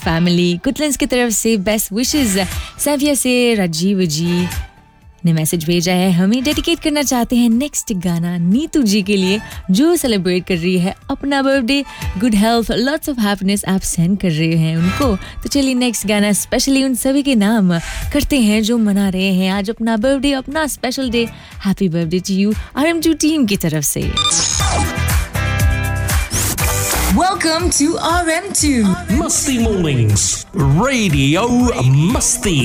family Goodlands की तरफ से बेस्ट विशेस सैविया से राजीव जी ने मैसेज भेजा है हमें डेडिकेट करना चाहते हैं नेक्स्ट गाना नीतू जी के लिए जो सेलिब्रेट कर रही है अपना birthday good health lots of happiness आप सेंड कर रहे हैं उनको तो चलिए नेक्स्ट गाना स्पेशली उन सभी के नाम करते हैं जो मना रहे हैं आज अपना बर्थडे अपना special day happy birthday to you RM2 team की तरफ से Welcome to RM2 Musty Mornings Radio Musty